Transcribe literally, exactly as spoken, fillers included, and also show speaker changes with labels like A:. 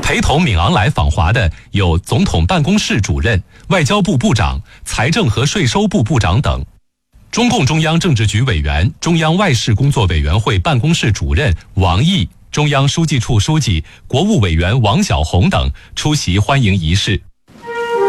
A: 陪同敏昂莱访华的有总统办公室主任、外交部部长、财政和税收部部长等。中共中央政治局委员、中央外事工作委员会办公室主任王毅、中央书记处书记、国务委员王晓红等出席欢迎仪式。